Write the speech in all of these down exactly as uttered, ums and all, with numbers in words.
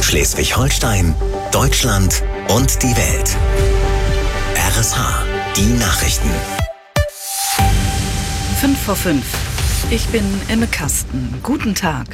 Schleswig-Holstein, Deutschland und die Welt. R S H, die Nachrichten. Fünf vor fünf. Ich bin Imme Kasten. Guten Tag.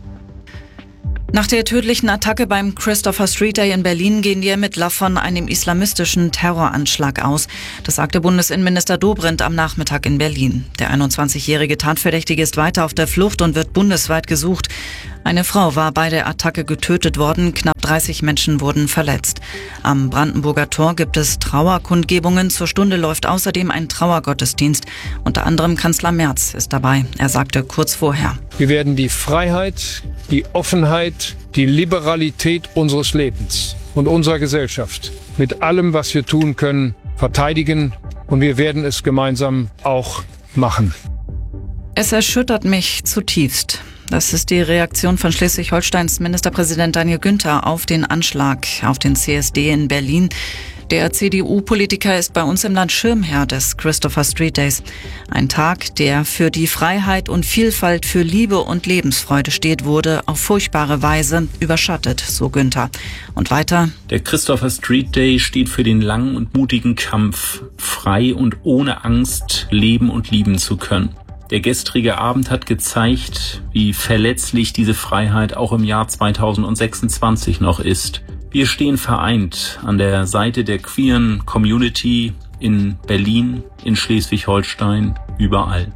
Nach der tödlichen Attacke beim Christopher Street Day in Berlin gehen die Ermittler von einem islamistischen Terroranschlag aus. Das sagte Bundesinnenminister Dobrindt am Nachmittag in Berlin. Der einundzwanzigjährige Tatverdächtige ist weiter auf der Flucht und wird bundesweit gesucht. Eine Frau war bei der Attacke getötet worden, knapp dreißig Menschen wurden verletzt. Am Brandenburger Tor gibt es Trauerkundgebungen. Zur Stunde läuft außerdem ein Trauergottesdienst. Unter anderem Kanzler Merz ist dabei. Er sagte kurz vorher: Wir werden die Freiheit, die Offenheit, die Liberalität unseres Lebens und unserer Gesellschaft mit allem, was wir tun können, verteidigen. Und wir werden es gemeinsam auch machen. Es erschüttert mich zutiefst. Das ist die Reaktion von Schleswig-Holsteins Ministerpräsident Daniel Günther auf den Anschlag auf den C S D in Berlin. Der C D U-Politiker ist bei uns im Land Schirmherr des Christopher Street Days. Ein Tag, der für die Freiheit und Vielfalt, für Liebe und Lebensfreude steht, wurde auf furchtbare Weise überschattet, so Günther. Und weiter: Der Christopher Street Day steht für den langen und mutigen Kampf, frei und ohne Angst leben und lieben zu können. Der gestrige Abend hat gezeigt, wie verletzlich diese Freiheit auch im Jahr zweitausendsechsundzwanzig noch ist. Wir stehen vereint an der Seite der queeren Community in Berlin, in Schleswig-Holstein, überall.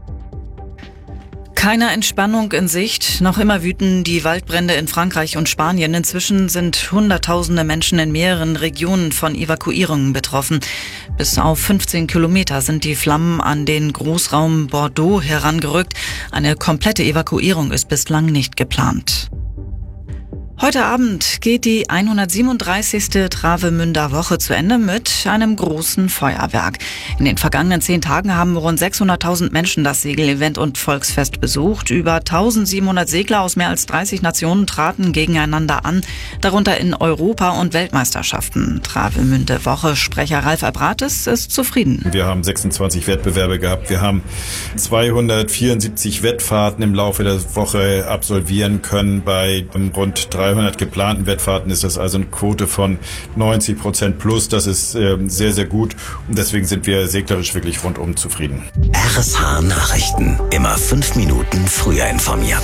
Keine Entspannung in Sicht. Noch immer wüten die Waldbrände in Frankreich und Spanien. Inzwischen sind Hunderttausende Menschen in mehreren Regionen von Evakuierungen betroffen. Bis auf fünfzehn Kilometer sind die Flammen an den Großraum Bordeaux herangerückt. Eine komplette Evakuierung ist bislang nicht geplant. Heute Abend geht die hundertsiebenunddreißigste Travemünder Woche zu Ende mit einem großen Feuerwerk. In den vergangenen zehn Tagen haben rund sechshunderttausend Menschen das Segelevent und Volksfest besucht. Über eintausendsiebenhundert Segler aus mehr als dreißig Nationen traten gegeneinander an, darunter in Europa- und Weltmeisterschaften. Travemünde Woche Sprecher Ralf Albrates ist zufrieden. Wir haben sechsundzwanzig Wettbewerbe gehabt. Wir haben zweihundertvierundsiebzig Wettfahrten im Laufe der Woche absolvieren können. Bei rund dreihundert geplanten Wettfahrten ist das also eine Quote von neunzig Prozent plus. Das ist äh, sehr, sehr gut. Und deswegen sind wir seglerisch wirklich rundum zufrieden. R S H Nachrichten. Immer fünf Minuten früher informiert.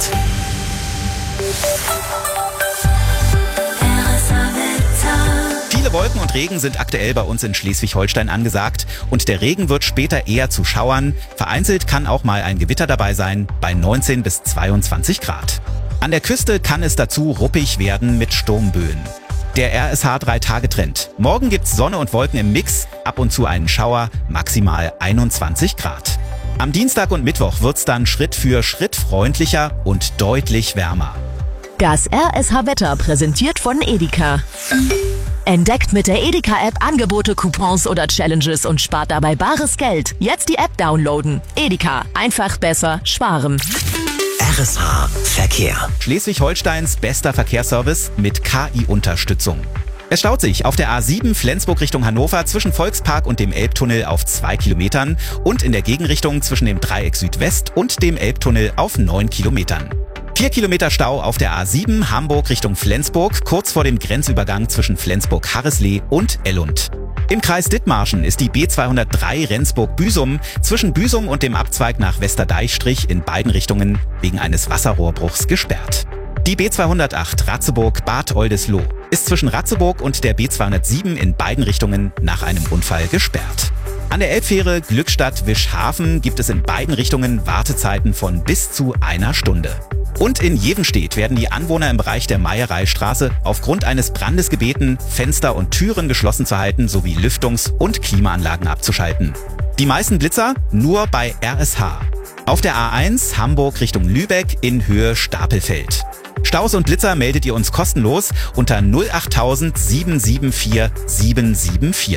Viele Wolken und Regen sind aktuell bei uns in Schleswig-Holstein angesagt und der Regen wird später eher zu Schauern. Vereinzelt kann auch mal ein Gewitter dabei sein, bei neunzehn bis zweiundzwanzig Grad. An der Küste kann es dazu ruppig werden mit Sturmböen. Der R S H drei Tage Trend. Morgen gibt's Sonne und Wolken im Mix, ab und zu einen Schauer, maximal einundzwanzig Grad. Am Dienstag und Mittwoch wird's dann Schritt für Schritt freundlicher und deutlich wärmer. Das R S H-Wetter präsentiert von Edeka. Entdeckt mit der Edeka-App Angebote, Coupons oder Challenges und spart dabei bares Geld. Jetzt die App downloaden. Edeka. Einfach besser sparen. R S H Verkehr. Schleswig-Holsteins bester Verkehrsservice mit K I-Unterstützung. Es staut sich auf der A sieben Flensburg Richtung Hannover zwischen Volkspark und dem Elbtunnel auf zwei Kilometern und in der Gegenrichtung zwischen dem Dreieck Südwest und dem Elbtunnel auf neun Kilometern. Vier Kilometer Stau auf der A sieben Hamburg Richtung Flensburg, kurz vor dem Grenzübergang zwischen Flensburg-Harreslee und Ellund. Im Kreis Dithmarschen ist die B zweihundertdrei Rendsburg-Büsum zwischen Büsum und dem Abzweig nach Westerdeichstrich in beiden Richtungen wegen eines Wasserrohrbruchs gesperrt. Die B zweihundertacht Ratzeburg-Bad Oldesloe ist zwischen Ratzeburg und der B zweihundertsieben in beiden Richtungen nach einem Unfall gesperrt. An der Elbfähre Glückstadt-Wischhafen gibt es in beiden Richtungen Wartezeiten von bis zu einer Stunde. Und in Jevenstedt werden die Anwohner im Bereich der Meiereistraße aufgrund eines Brandes gebeten, Fenster und Türen geschlossen zu halten sowie Lüftungs- und Klimaanlagen abzuschalten. Die meisten Blitzer nur bei R S H. Auf der A eins Hamburg Richtung Lübeck in Höhe Stapelfeld. Staus und Blitzer meldet ihr uns kostenlos unter null acht null sieben sieben vier sieben sieben vier.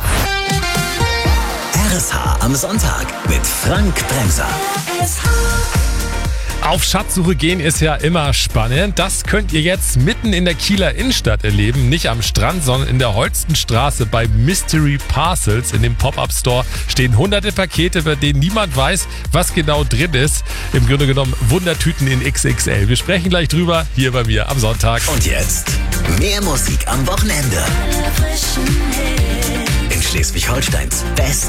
R S H am Sonntag mit Frank Bremser. Auf Schatzsuche gehen ist ja immer spannend. Das könnt ihr jetzt mitten in der Kieler Innenstadt erleben. Nicht am Strand, sondern in der Holstenstraße bei Mystery Parcels. In dem Pop-Up-Store stehen hunderte Pakete, bei denen niemand weiß, was genau drin ist. Im Grunde genommen Wundertüten in X X L. Wir sprechen gleich drüber hier bei mir am Sonntag. Und jetzt Mehr Musik am Wochenende. In Schleswig-Holsteins Best